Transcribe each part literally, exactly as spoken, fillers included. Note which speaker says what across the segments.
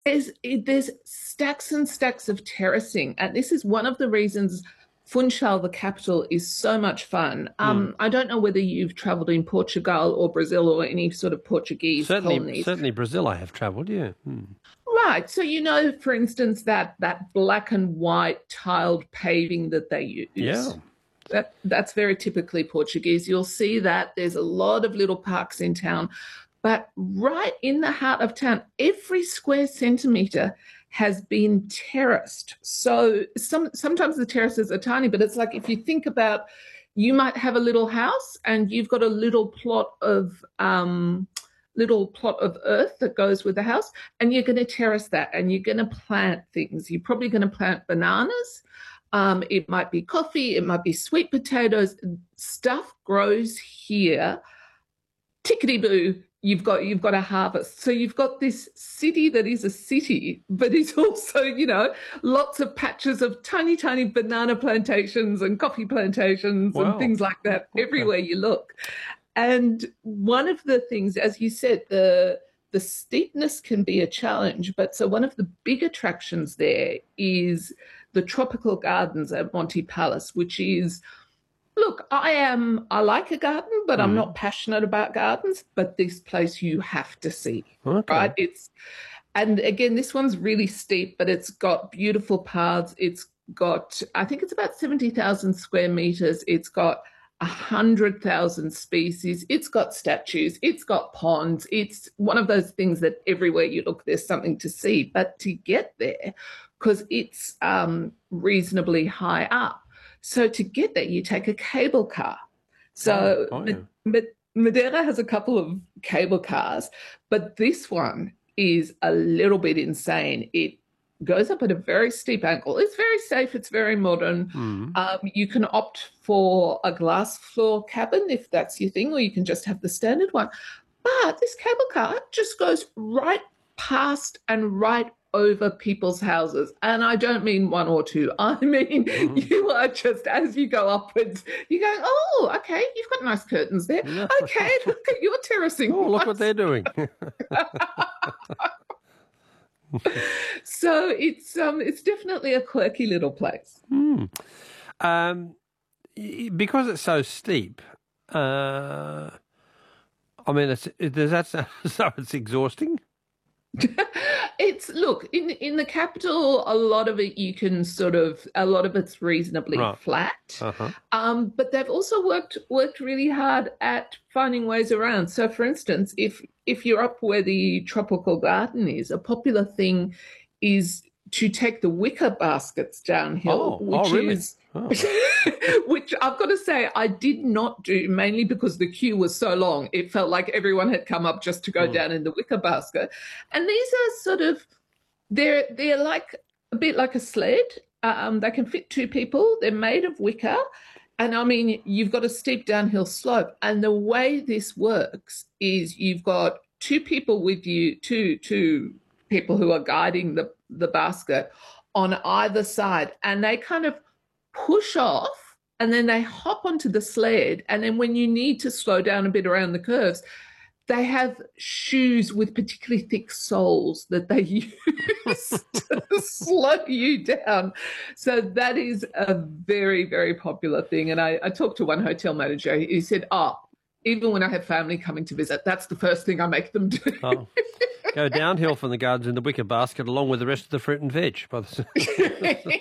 Speaker 1: There's there's stacks and stacks of terracing, and this is one of the reasons Funchal, the capital, is so much fun.
Speaker 2: Hmm.
Speaker 1: Um, I don't know whether you've travelled in Portugal or Brazil or any sort of Portuguese
Speaker 2: Certainly,
Speaker 1: colonies.
Speaker 2: certainly Brazil I have travelled, yeah. Hmm.
Speaker 1: Right. So you know, for instance, that that black and white tiled paving that they
Speaker 2: Yeah.
Speaker 1: use. That that's very typically Portuguese. You'll see that there's a lot of little parks in town, but right in the heart of town, every square centimeter has been terraced. So some sometimes the terraces are tiny, but it's like if you think about, you might have a little house and you've got a little plot of um, little plot of earth that goes with the house, and you're going to terrace that, and you're going to plant things. You're probably going to plant bananas. Um, it might be coffee, it might be sweet potatoes. Stuff grows here. Tickety boo, you've got you've got a harvest. So you've got this city that is a city, but it's also, you know, lots of patches of tiny, tiny banana plantations and coffee plantations and
Speaker 2: Wow.
Speaker 1: things like that
Speaker 2: Okay.
Speaker 1: everywhere you look. And one of the things, as you said, the the steepness can be a challenge, but so one of the big attractions there is the tropical gardens at Monty Palace, which is, look, I am I like a garden, but I'm
Speaker 2: Hmm.
Speaker 1: not passionate about gardens, but this place you have to see, right?
Speaker 2: Okay.
Speaker 1: It's and again, this one's really steep, but it's got beautiful paths. It's got, I think it's about seventy thousand square meters. It's got one hundred thousand species. It's got statues. It's got ponds. It's one of those things that everywhere you look, there's something to see. But to get there, because it's um, reasonably high up. So to get there, you take a cable car.
Speaker 2: Oh,
Speaker 1: So
Speaker 2: oh yeah.
Speaker 1: Madeira has a couple of cable cars, but this one is a little bit insane. It goes up at a very steep angle. It's very safe. It's very modern.
Speaker 2: Hmm.
Speaker 1: Um, you can opt for a glass floor cabin if that's your thing, or you can just have the standard one. But this cable car just goes right past and right over people's houses. And I don't mean one or two. I mean,
Speaker 2: Hmm.
Speaker 1: you are just, as you go upwards, you're going, oh, okay, you've got nice curtains there.
Speaker 2: Yeah.
Speaker 1: Okay, look at your
Speaker 2: Oh,
Speaker 1: terracing.
Speaker 2: look what they're doing.
Speaker 1: So it's um it's definitely a quirky little place.
Speaker 2: Hmm. Um, y- because it's so steep, uh, I mean, it's, it, does that sound so it's exhausting?
Speaker 1: It's, look, in in the capital, a lot of it you can sort of a lot of it's reasonably
Speaker 2: Right.
Speaker 1: flat.
Speaker 2: Uh-huh.
Speaker 1: Um, but they've also worked worked really hard at finding ways around. So for instance, if if you're up where the tropical garden is, a popular thing is to take the wicker baskets downhill,
Speaker 2: Oh, oh,
Speaker 1: which
Speaker 2: really?
Speaker 1: is
Speaker 2: Oh,
Speaker 1: which I've got to say I did not do, mainly because the queue was so long. It felt like everyone had come up just to go
Speaker 2: mm.
Speaker 1: down in the wicker basket. And these are sort of they're they're like a bit like a sled. Um, they can fit two people. They're made of wicker, and I mean you've got a steep downhill slope. And the way this works is you've got two people with you, two two people who are guiding the the basket on either side, and they kind of push off. And then they hop onto the sled. And then when you need to slow down a bit around the curves, they have shoes with particularly thick soles that they use to slow you down. So that is a very, very popular thing. And I, I talked to one hotel manager. He said, oh, even when I have family coming to visit, that's the first thing I make them do.
Speaker 2: Oh, go downhill from the gardens in the wicker basket along with the rest of the fruit and veg. By the...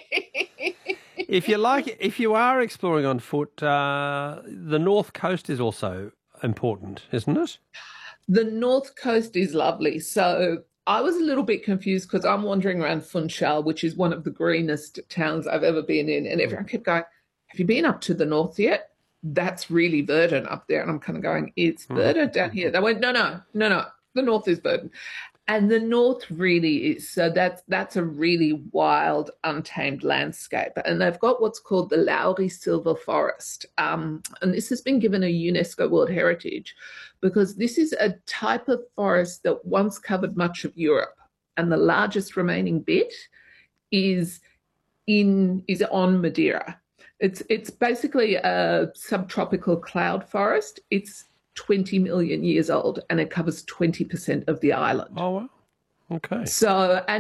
Speaker 2: if you like, if you are exploring on foot, uh, the north coast is also important, isn't it?
Speaker 1: The north coast is lovely. So I was a little bit confused because I'm wandering around Funchal, which is one of the greenest towns I've ever been in. And
Speaker 2: Mm.
Speaker 1: everyone kept going, have you been up to the north yet? That's really verdant up there. And I'm kind of going, it's
Speaker 2: Mm.
Speaker 1: verdant down here. They went, no, no, no, no. The north is verdant. And the north really is. So that's that's a really wild, untamed landscape. And they've got what's called the Lowry Silver Forest. Um, and this has been given a UNESCO World Heritage because this is a type of forest that once covered much of Europe. And the largest remaining bit is in is on Madeira. It's it's basically a subtropical cloud forest. It's twenty million years old and it covers twenty percent of the island.
Speaker 2: Oh, well. Okay.
Speaker 1: So, and